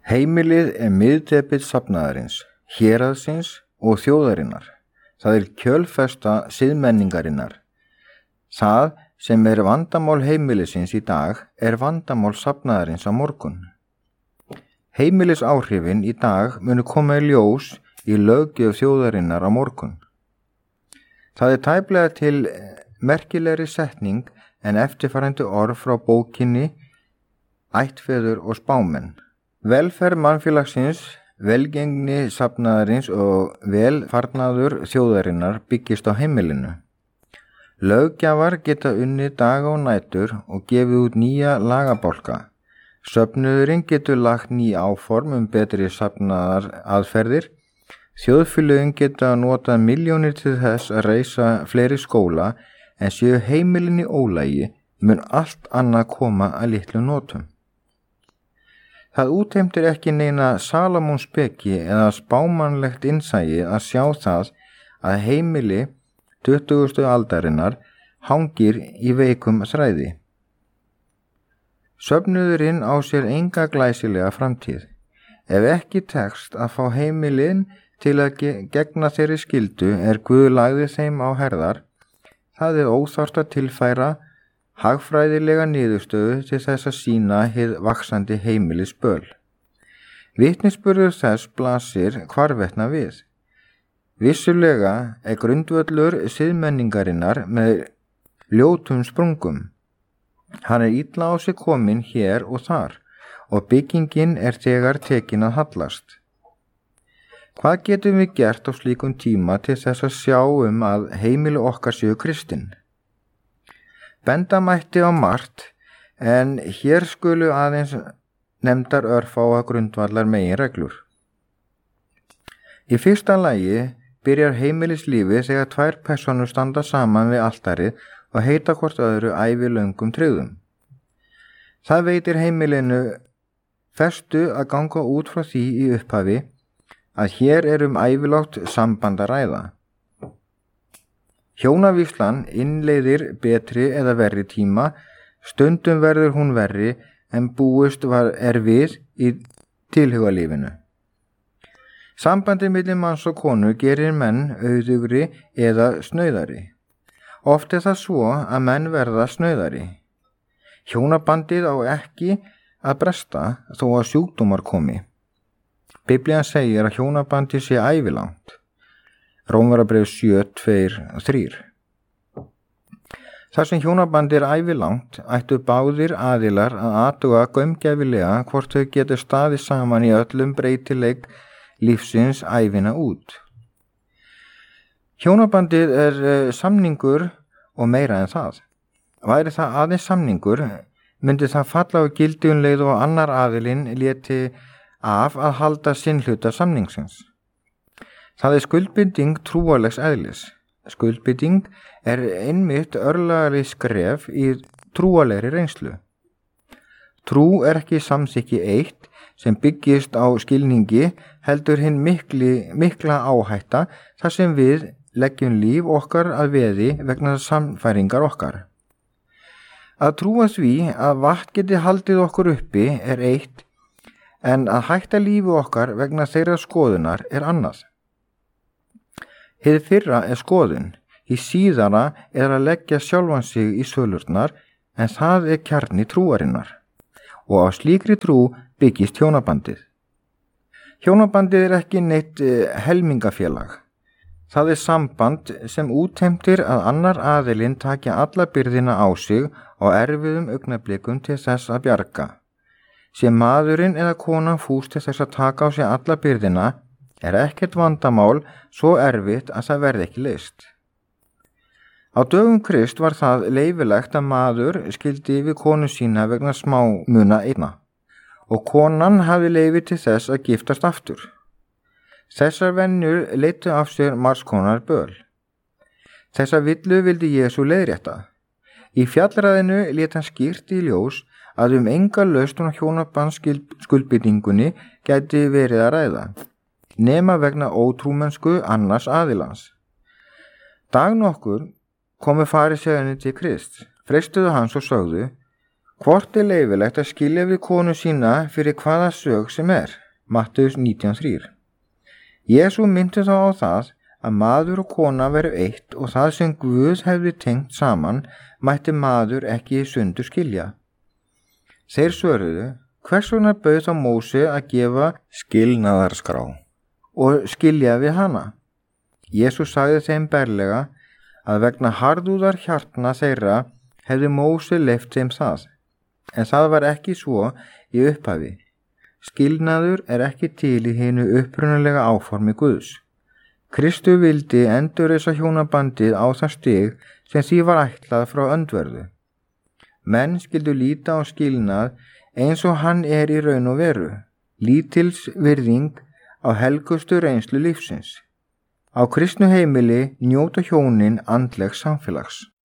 Heimilið miðdepill safnaðarins, héraðsins og þjóðarinnar. Það kjölfesta siðmenningarinnar. Það sem vandamál heimilisins í dag vandamál safnaðarins á morgun. Heimilisáhrifin í dag munu koma í ljós í löggjöf þjóðarinnar á morgun. Það tæplega til merkilegri setning en eftirfarandi orð frá bókinni Ættfeður og spámenn. Velferð mannfélagsins, velgengni safnaðarins og velfarnaður þjóðarinnar byggist á heimilinu. Löggjafar geta unnið daga og nætur og gefið út nýja lagabálka. Söfnuðurinn getur lagt ný áform betri safnaðar aðferðir. Þjóðfélögin geta notað milljónir til þess að reisa fleiri skóla, en séu heimilin í ólagi mun allt annað koma að litlu notum. Það útheimtir ekki neina Salómonsspeki eða spámannlegt innsæi að sjá það að heimili 20. aldarinnar hangir í veikum þræði. Söfnuðurinn á sér enga glæsilega framtíð. Ef ekki tekst að fá heimilin til að gegna þeirri skyldu Guð lagði þeim á herðar, það óþarft að tilfæra hagfræðilega niðurstöðu til þess að sýna hið vaxandi heimilisböl. Vitnisburður þess blasir hvarvetna við. Vissulega grundvöllur siðmenningarinnar með ljótum sprungum. Hann illa á sig kominn hér og þar og byggingin þegar tekin að hallast. Hvað getum við gert á slíkum tíma til þess að sjá að heimili okkar séu kristin? Benda mætti á margt, en hér skulu aðeins nefndar örfáa grundvallar meginreglur. Í fyrsta lagi byrjar heimilislífið þegar tvær persónur standa saman við altarið og heita hvort öðru ævilöngum tryggðum. Það veitir heimilinu festu að ganga út frá því í upphafi að hér ævilágt samband að ræða. Hjónavíslan innleiðir betri eða verri tíma, stundum verður hún verri en búist við í tilhugalífinu. Sambandið milli manns og konu gerir menn auðugri eða snauðari. Oft það svo að menn verða snauðari. Hjónabandið á ekki að bresta þó að sjúkdómar komi. Biblían segir að hjónabandið sé ævilangt. Rómverjabréf 7:2-3. Þar sem hjónabandið ævilangt ættu báðir aðilar að athuga gaumgæfilega hvort þau getur staðið saman í öllum breytileik lífsins ævina út. Hjónabandið samningur og meira en það. Væri það aðeins samningur, myndi það falla á gildi leið og annar aðilinn léti af að halda sinn hluta samningsins. Það skuldbinding trúarlegs eðlis. Skuldbinding einmitt örlagari skref í trúarlegri reynslu. Trú ekki samþykki eitt sem byggist á skilningi, heldur hinn mikla áhætta þar sem við leggjum líf okkar að veði vegna samfæringar okkar. Að trúa því að vatn geti haldið okkur uppi eitt, en að hætta lífi okkar vegna þeirra skoðunar annað. Hið fyrra skoðun, í síðara að leggja sjálfan sig í sölurnar, en það kjarni trúarinnar. Og á slíkri trú byggist hjónabandið. Hjónabandið ekki neitt helmingafélag. Það samband sem útheimtir að annar aðilinn taki alla byrðina á sig á erfiðum augnablikum til þess að bjarga. Sé maðurinn eða konan fús til þess að taka á sig alla byrðina, ekkert vandamál svo erfitt að það verði ekki leyst. Á dögum Krist var það leyfilegt að maður skildi við konu sína vegna smámuna einna, og konan hafi leyfi til þess að giftast aftur. Þessar venjur leiddu af sér margs konar böl. Þessa villu vildi Jesú leiðrétta. Í fjallræðinu lét hann skýrt í ljós að enga lausn á hjónabandsskuldbindingunni gæti verið að ræða, nema vegna ótrúmennsku annars aðilans. Dag nokkur komu fariseuarnir til Krists, freistuðu hans og sögðu: Hvort leyfilegt að skilja við konu sína fyrir hvaða sök sem Mattheus 19:3. Jesús minnti þá á það að maður og kona veru eitt og það sem Guð hefði tengt saman mætti maður ekki í sundur skilja. Þeir svöruðu, hvers vegna bauð þá Móse að gefa skilnaðarskrá og skilja við hana? Jesús sagði þeim berlega að vegna harðúðar hjartna þeirra hefði Móse leyft þeim það, en það var ekki svo í upphafi. Skilnaður ekki til í hinu upprunalega áformi Guðs. Kristur vildi endurreisa hjónabandið á það stig sem því var ætlað frá öndverðu. Menn skildu líta á skilnað eins og hann í raun og veru, lítils virðing á helgustu reynslu lífsins. Á kristnu heimili njóta hjónin andlegs samfélags.